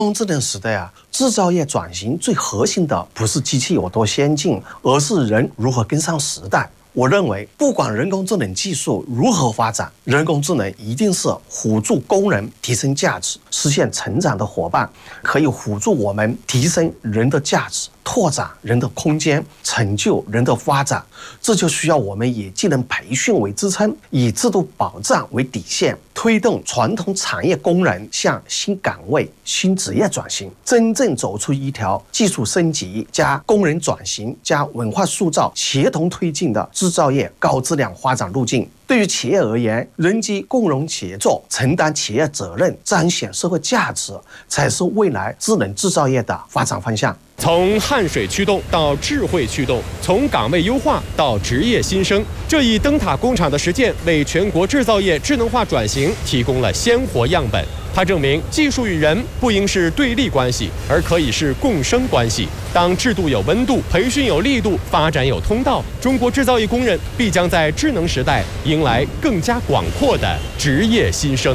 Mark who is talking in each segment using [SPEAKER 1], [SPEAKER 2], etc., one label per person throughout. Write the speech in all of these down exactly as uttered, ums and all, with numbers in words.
[SPEAKER 1] 工智能时代啊，制造业转型最核心的不是机器有多先进，而是人如何跟上时代。我认为，不管人工智能技术如何发展，人工智能一定是辅助工人提升价值、实现成长的伙伴，可以辅助我们提升人的价值、拓展人的空间、成就人的发展。这就需要我们以技能培训为支撑，以制度保障为底线，推动传统产业工人向新岗位、新职业转型，真正走出一条技术升级加工人转型加文化塑造协同推进的制造业高质量发展路径。对于企业而言，人机共融协作，承担企业责任，彰显社会价值，才是未来智能制造业的发展方向。
[SPEAKER 2] 从汗水驱动到智慧驱动，从岗位优化到职业新生，这一灯塔工厂的实践为全国制造业智能化转型提供了鲜活样本。它证明，技术与人不应是对立关系，而可以是共生关系。当制度有温度，培训有力度，发展有通道，中国制造业工人必将在智能时代迎来更加广阔的职业新生。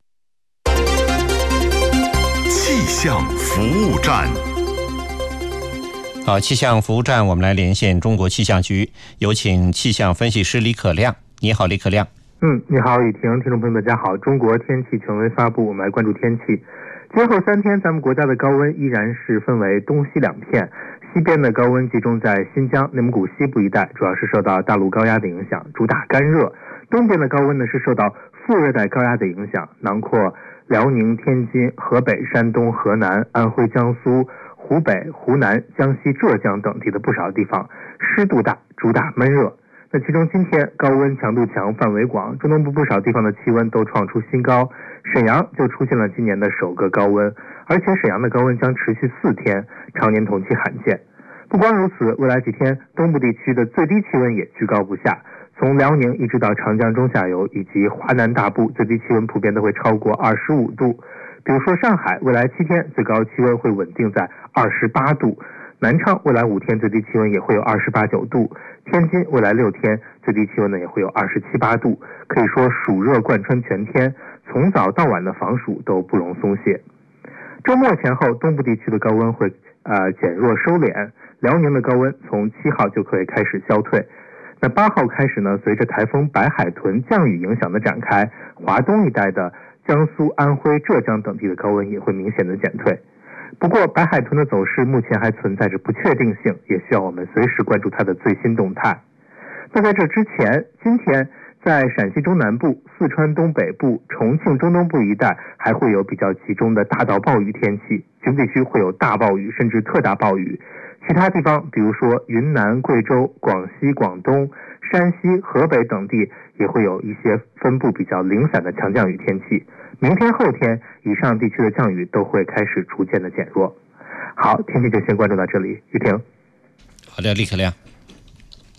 [SPEAKER 3] 气象服务站。
[SPEAKER 4] 好，气象服务站，我们来连线中国气象局，有请气象分析师李可亮。你好，李可亮。
[SPEAKER 5] 嗯，你好，雨婷，听众朋友们，大家好。中国天气权威发布，我们来关注天气。今后三天，咱们国家的高温依然是分为东西两片，西边的高温集中在新疆、内蒙古西部一带，主要是受到大陆高压的影响，主打干热；东边的高温呢是受到副热带高压的影响，囊括辽宁、天津、河北、山东、河南、安徽、江苏、湖北、湖南、江西、浙江等地的不少地方，湿度大，主打闷热。那其中今天高温强度强，范围广，中东部不少地方的气温都创出新高，沈阳就出现了今年的首个高温，而且沈阳的高温将持续四天，常年同期罕见。不光如此，未来几天东部地区的最低气温也居高不下，从辽宁一直到长江中下游以及华南大部，最低气温普遍都会超过二十五度。比如说上海，未来七天最高气温会稳定在二十八度，南昌未来五天最低气温也会有二十八九度，天津未来六天最低气温呢也会有二十七八度，可以说暑热贯穿全天，从早到晚的防暑都不容松懈。周末前后，东部地区的高温会呃减弱收敛，辽宁的高温从七号就可以开始消退。那八号开始呢，随着台风白海豚降雨影响的展开，华东一带的江苏、安徽、浙江等地的高温也会明显的减退。不过白海豚的走势目前还存在着不确定性，也需要我们随时关注它的最新动态。那在这之前，今天在陕西中南部、四川东北部、重庆中东部一带还会有比较集中的大到暴雨天气，局部地区会有大暴雨甚至特大暴雨，其他地方比如说云南、贵州、广西、广东、山西、河北等地也会有一些分布比较零散的强降雨天气。明天后天以上地区的降雨都会开始逐渐的减弱。好，天气就先关注到这里，雨婷。
[SPEAKER 4] 好的，李可亮。